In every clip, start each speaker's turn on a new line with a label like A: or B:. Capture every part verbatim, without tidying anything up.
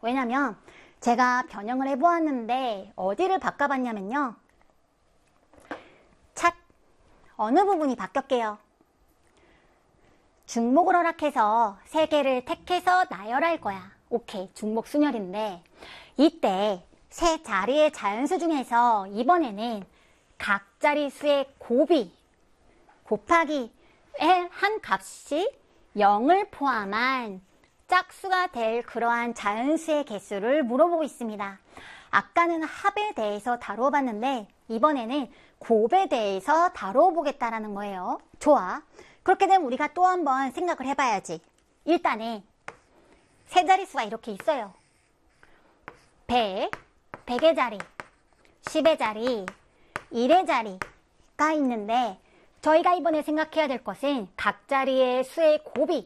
A: 왜냐면 제가 변형을 해보았는데 어디를 바꿔봤냐면요. 찻 어느 부분이 바뀌었게요? 중목을 허락해서 세 개를 택해서 나열할 거야. 오케이, 중목 순열인데 이때 세 자리의 자연수 중에서 이번에는 각 자리수의 곱이 곱하기의 한 값이 영을 포함한 짝수가 될 그러한 자연수의 개수를 물어보고 있습니다. 아까는 합에 대해서 다루어 봤는데 이번에는 곱에 대해서 다루어 보겠다라는 거예요. 좋아. 그렇게 되면 우리가 또 한번 생각을 해봐야지. 일단은 세 자릿수가 이렇게 있어요. 백, 백의 자리, 십의 자리, 일의 자리가 있는데 저희가 이번에 생각해야 될 것은 각 자리의 수의 곱이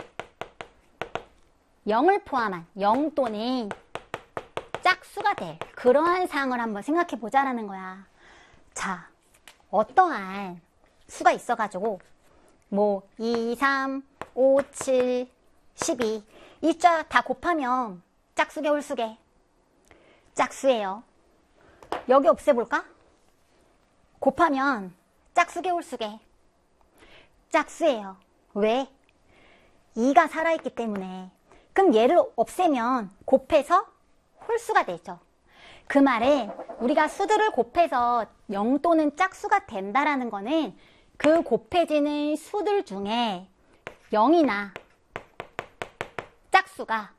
A: 영을 포함한 영 또는 짝수가 될 그러한 사항을 한번 생각해 보자라는 거야. 자, 어떠한 수가 있어가지고 뭐 이, 삼, 오, 칠, 십이 이 숫자 다 곱하면 짝수계 홀수계 짝수예요. 여기 없애볼까? 곱하면 짝수계 홀수계 짝수예요. 왜? 이가 살아있기 때문에. 그럼 얘를 없애면 곱해서 홀수가 되죠. 그 말은 우리가 수들을 곱해서 영 또는 짝수가 된다라는 거는 그 곱해지는 수들 중에 영이나 짝수가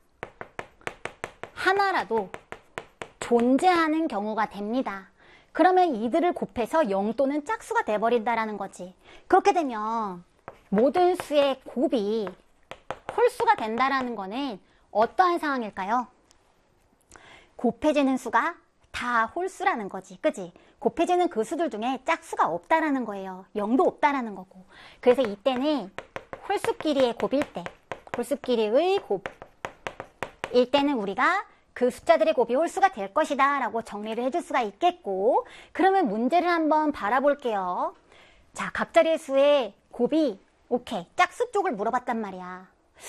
A: 하나라도 존재하는 경우가 됩니다. 그러면 이들을 곱해서 영 또는 짝수가 돼버린다라는 거지. 그렇게 되면 모든 수의 곱이 홀수가 된다라는 거는 어떠한 상황일까요? 곱해지는 수가 다 홀수라는 거지. 그지? 곱해지는 그 수들 중에 짝수가 없다라는 거예요. 영도 없다라는 거고. 그래서 이때는 홀수끼리의 곱일 때, 홀수끼리의 곱일 때는 우리가 그 숫자들의 곱이 홀수가 될 것이다 라고 정리를 해줄 수가 있겠고, 그러면 문제를 한번 바라볼게요. 자, 각 자리의 수의 곱이 오케이, 짝수 쪽을 물어봤단 말이야.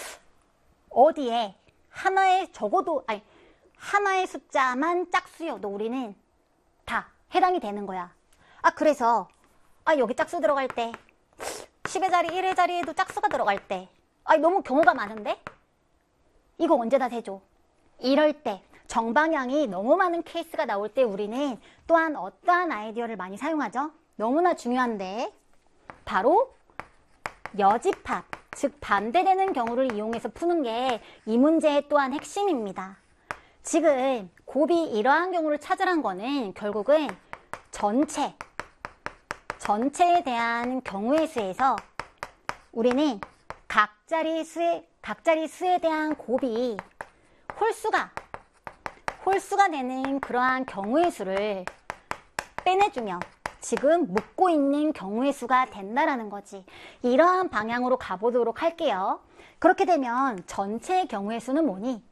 A: 어디에 하나의 적어도 아니 하나의 숫자만 짝수여도 우리는 다 해당이 되는 거야. 아, 그래서 아, 여기 짝수 들어갈 때 십의 자리, 일의 자리에도 짝수가 들어갈 때 아, 너무 경우가 많은데? 이거 언제 다 세죠? 이럴 때 정방향이 너무 많은 케이스가 나올 때 우리는 또한 어떠한 아이디어를 많이 사용하죠? 너무나 중요한데 바로 여집합, 즉 반대되는 경우를 이용해서 푸는 게 이 문제의 또한 핵심입니다. 지금 곱이 이러한 경우를 찾으란 거는 결국은 전체, 전체에 대한 경우의 수에서 우리는 각 자리 수의, 각 자리 수에 대한 곱이 홀수가, 홀수가 되는 그러한 경우의 수를 빼내주면 지금 묻고 있는 경우의 수가 된다라는 거지. 이러한 방향으로 가보도록 할게요. 그렇게 되면 전체의 경우의 수는 뭐니?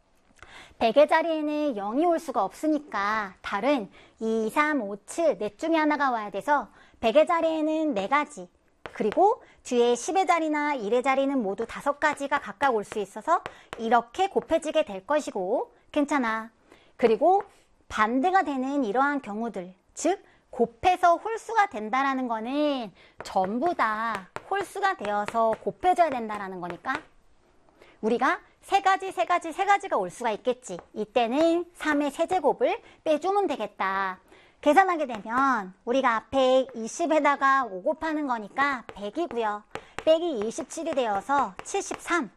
A: 백의 자리에는 영이 올 수가 없으니까 다른 이, 삼, 오, 칠 넷 중에 하나가 와야 돼서 백의 자리에는 네 가지, 그리고 뒤에 십의 자리나 일의 자리는 모두 다섯 가지가 각각 올 수 있어서 이렇게 곱해지게 될 것이고, 괜찮아. 그리고 반대가 되는 이러한 경우들, 즉 곱해서 홀수가 된다라는 거는 전부 다 홀수가 되어서 곱해져야 된다라는 거니까 우리가 세 가지, 세 가지, 세 가지가 올 수가 있겠지. 이때는 삼의 세제곱을 빼주면 되겠다. 계산하게 되면 우리가 앞에 이십에다가 오 곱하는 거니까 백이고요. 빼기 이십칠이 되어서 칠십삼의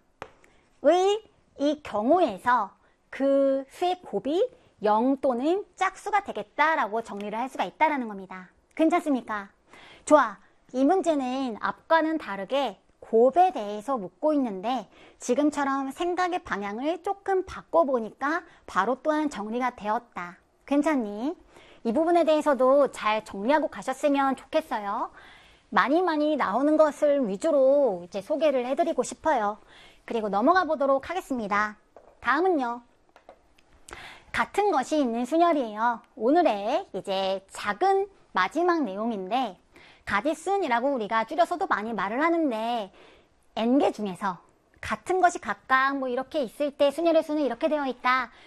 A: 이 경우에서 그 수의 곱이 영 또는 짝수가 되겠다라고 정리를 할 수가 있다는 겁니다. 괜찮습니까? 좋아. 이 문제는 앞과는 다르게 곱에 대해서 묻고 있는데 지금처럼 생각의 방향을 조금 바꿔보니까 바로 또한 정리가 되었다. 괜찮니? 이 부분에 대해서도 잘 정리하고 가셨으면 좋겠어요. 많이 많이 나오는 것을 위주로 이제 소개를 해드리고 싶어요. 그리고 넘어가 보도록 하겠습니다. 다음은요. 같은 것이 있는 순열이에요. 오늘의 이제 작은 마지막 내용인데 가디순이라고 우리가 줄여서도 많이 말을 하는데 N개 중에서 같은 것이 각각 뭐 이렇게 있을 때 순열의 수는 이렇게 되어 있다.